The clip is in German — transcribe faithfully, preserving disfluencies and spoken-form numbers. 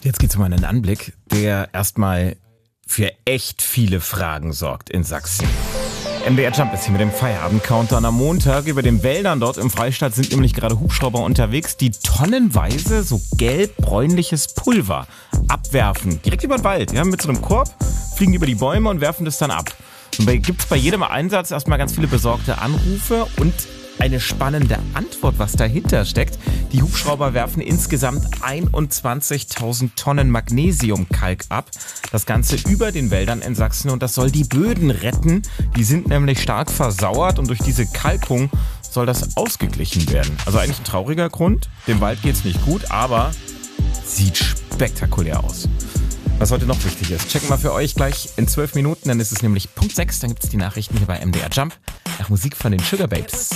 Jetzt geht's um einen Anblick, der erstmal für echt viele Fragen sorgt in Sachsen. M D R Jump ist hier mit dem Feierabend-Countdown am Montag. Über den Wäldern dort im Freistaat sind nämlich gerade Hubschrauber unterwegs, die tonnenweise so gelb-bräunliches Pulver abwerfen. Direkt über den Wald, ja, mit so einem Korb, fliegen die über die Bäume und werfen das dann ab. Und da gibt's bei jedem Einsatz erstmal ganz viele besorgte Anrufe und eine spannende Antwort, was dahinter steckt. Die Hubschrauber werfen insgesamt einundzwanzigtausend Tonnen Magnesiumkalk ab. Das Ganze über den Wäldern in Sachsen, und das soll die Böden retten. Die sind nämlich stark versauert und durch diese Kalkung soll das ausgeglichen werden. Also eigentlich ein trauriger Grund. Dem Wald geht's nicht gut, aber sieht spektakulär aus. Was heute noch wichtig ist, checken wir für euch gleich in zwölf Minuten, dann ist es nämlich Punkt sechs, dann gibt es die Nachrichten hier bei M D R Jump nach Musik von den Sugababes.